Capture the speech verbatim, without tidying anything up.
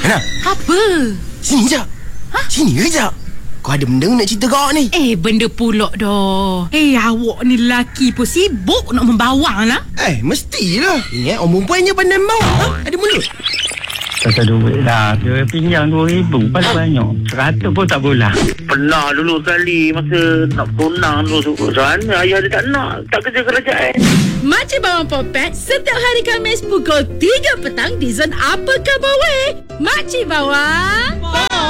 Hana, Apa? sini je. Ha? Sini kejap. Kau ada benda nak cerita kau ni? Eh, benda pulak dah. Eh, awak ni lelaki pun sibuk nak membawang lah. Eh, mestilah. Ingat orang perempuannya pandai membawa. Ha? Ada mulut. Kata duit dah. Dia pinjam dua ribu. Paling banyak. Seratus pun tak boleh. Pernah dulu sekali masa nak tunang dulu sana ayah dia tak nak, tak kerja kerajaan. Makcik Bawang Popet setiap hari Khamis pukul tiga petang di Zon Apa Khabar Weh. Makcik Bawang